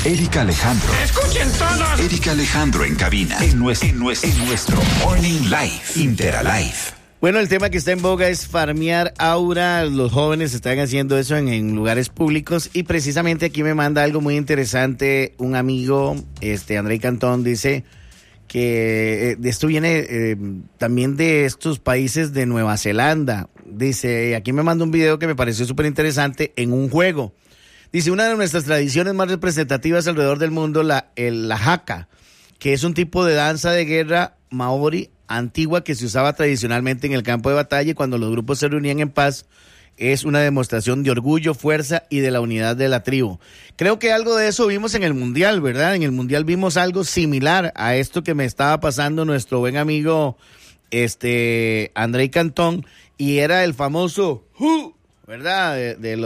Erika Alejandro. ¡Escuchen todos! Erika Alejandro en cabina. En nuestro Morning Live. Interalive. Bueno, el tema que está en boga es farmear aura. Los jóvenes están haciendo eso en lugares públicos y precisamente aquí me manda algo muy interesante. Un amigo, Andrei Cantón, dice que esto viene también de estos países de Nueva Zelanda. Dice, aquí me manda un video que me pareció súper interesante en un juego. Dice, una de nuestras tradiciones más representativas alrededor del mundo, la haka, que es un tipo de danza de guerra maori antigua que se usaba tradicionalmente en el campo de batalla y cuando los grupos se reunían en paz, es una demostración de orgullo, fuerza y de la unidad de la tribu. Creo que algo de eso vimos en el Mundial, ¿verdad? En el Mundial vimos algo similar a esto que me estaba pasando nuestro buen amigo Andrei Cantón, y era el famoso ¿verdad? De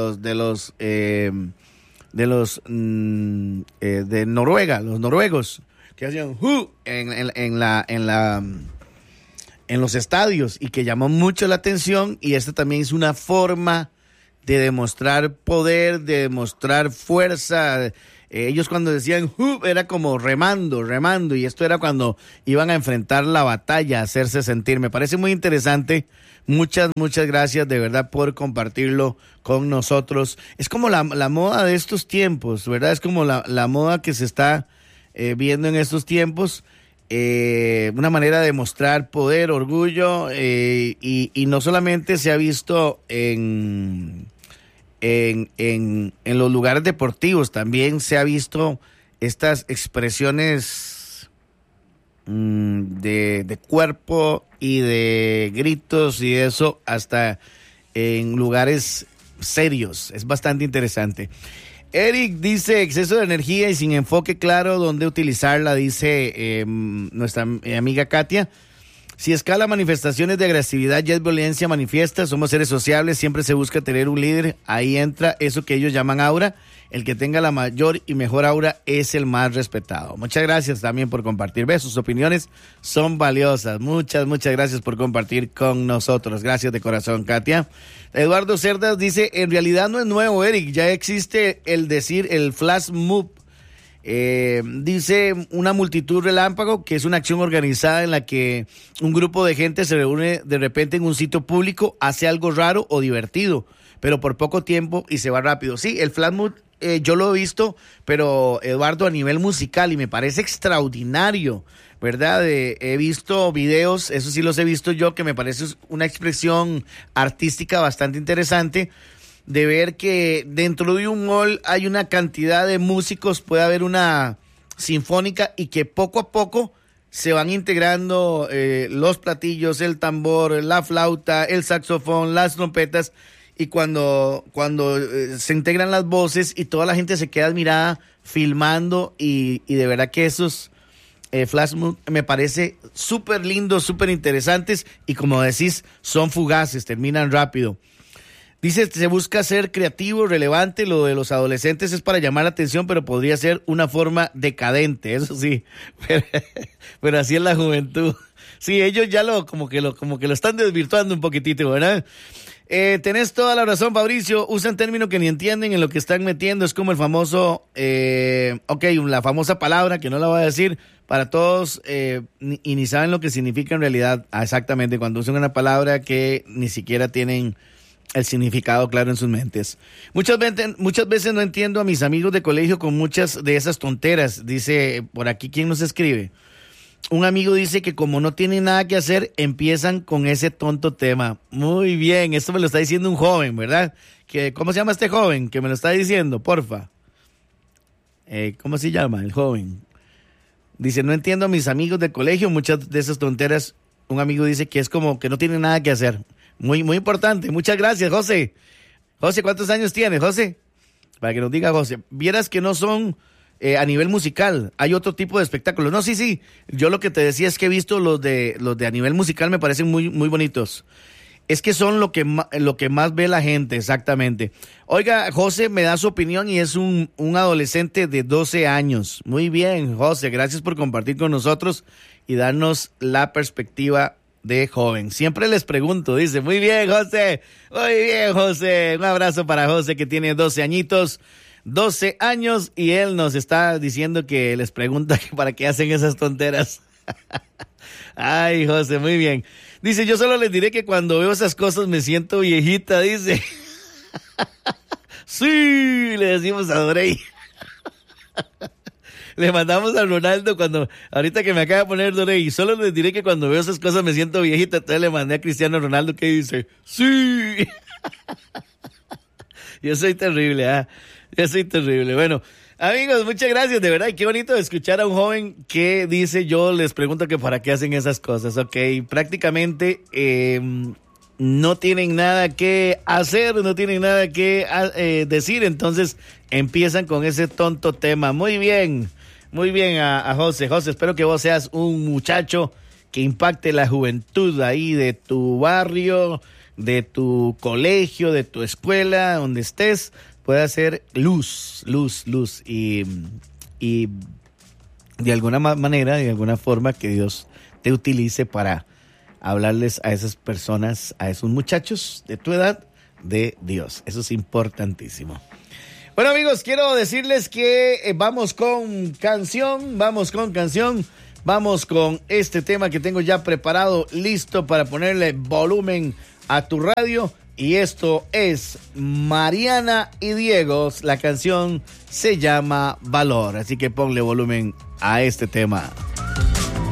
Noruega, los noruegos que hacían en los estadios y que llamó mucho la atención, y esta también es una forma de demostrar poder, de demostrar fuerza. Ellos cuando decían era como remando, y esto era cuando iban a enfrentar la batalla, a hacerse sentir. Me parece muy interesante. Muchas gracias de verdad por compartirlo con nosotros. Es como la moda de estos tiempos, ¿verdad? Es como la moda que se está viendo en estos tiempos. Una manera de mostrar poder, orgullo, y no solamente se ha visto en los lugares deportivos, también se ha visto estas expresiones de cuerpo y de gritos y eso hasta en lugares serios. Es bastante interesante. Eric dice, exceso de energía y sin enfoque claro dónde utilizarla, dice nuestra amiga Katia. Si escala manifestaciones de agresividad ya es violencia manifiesta, somos seres sociables, siempre se busca tener un líder, ahí entra eso que ellos llaman aura, el que tenga la mayor y mejor aura es el más respetado. Muchas gracias también por compartir, sus opiniones son valiosas, muchas gracias por compartir con nosotros, gracias de corazón Katia. Eduardo Cerdas dice, en realidad no es nuevo Eric, ya existe el flash mob. Dice una multitud relámpago, que es una acción organizada en la que un grupo de gente se reúne de repente en un sitio público, hace algo raro o divertido, pero por poco tiempo y se va rápido. Sí, el flash mob yo lo he visto, pero Eduardo, a nivel musical, y me parece extraordinario, ¿verdad? He visto videos, eso sí los he visto yo, que me parece una expresión artística bastante interesante, de ver que dentro de un mall hay una cantidad de músicos, puede haber una sinfónica y que poco a poco se van integrando los platillos, el tambor, la flauta, el saxofón, las trompetas, y cuando se integran las voces y toda la gente se queda admirada filmando, y de verdad que esos flash mob me parece súper lindos, súper interesantes, y como decís, son fugaces, terminan rápido. Dice, se busca ser creativo, relevante, lo de los adolescentes es para llamar la atención, pero podría ser una forma decadente, eso sí, pero así es la juventud. Sí, ellos ya como que lo están desvirtuando un poquitito, ¿verdad? Tenés toda la razón, Fabricio, usan términos que ni entienden en lo que están metiendo, es como el famoso, la famosa palabra, que no la voy a decir, para todos, y ni saben lo que significa en realidad, exactamente, cuando usan una palabra que ni siquiera tienen el significado claro en sus mentes. Muchas veces no entiendo a mis amigos de colegio con muchas de esas tonteras. Dice por aquí, ¿quién nos escribe? Un amigo dice que como no tienen nada que hacer, empiezan con ese tonto tema. Muy bien, esto me lo está diciendo un joven, ¿verdad? ¿Cómo se llama este joven que me lo está diciendo? Porfa. ¿Cómo se llama el joven? Dice, no entiendo a mis amigos de colegio, muchas de esas tonteras. Un amigo dice que es como que no tienen nada que hacer. Muy importante. Muchas gracias, José. José, ¿cuántos años tienes, José? Para que nos diga, José. Vieras que no son a nivel musical. Hay otro tipo de espectáculos. No, sí. Yo lo que te decía es que he visto los de a nivel musical, me parecen muy bonitos. Es que son lo que más ve la gente, exactamente. Oiga, José me da su opinión y es un adolescente de 12 años. Muy bien, José. Gracias por compartir con nosotros y darnos la perspectiva de joven. Siempre les pregunto, dice, muy bien, José. Un abrazo para José, que tiene 12 añitos. 12 años y él nos está diciendo que les pregunta que para qué hacen esas tonteras. Ay, José, muy bien. Dice, yo solo les diré que cuando veo esas cosas me siento viejita, dice. Sí, le decimos a Dorey. Le mandamos a Ronaldo ahorita que me acaba de poner Dorey, solo les diré que cuando veo esas cosas me siento viejita, entonces le mandé a Cristiano Ronaldo que dice, sí. Yo soy terrible, yo soy terrible. Bueno, amigos, muchas gracias, de verdad, y qué bonito escuchar a un joven que dice, yo les pregunto que para qué hacen esas cosas, ok, prácticamente no tienen nada que hacer, no tienen nada que decir, entonces empiezan con ese tonto tema. Muy bien a José. José, espero que vos seas un muchacho que impacte la juventud ahí de tu barrio, de tu colegio, de tu escuela, donde estés, pueda ser luz y de alguna manera, de alguna forma que Dios te utilice para hablarles a esas personas, a esos muchachos de tu edad, de Dios. Eso es importantísimo. Bueno, amigos, quiero decirles que vamos con canción, vamos con este tema que tengo ya preparado, listo para ponerle volumen a tu radio. Y esto es Mariana y Diego, la canción se llama Valor, así que ponle volumen a este tema.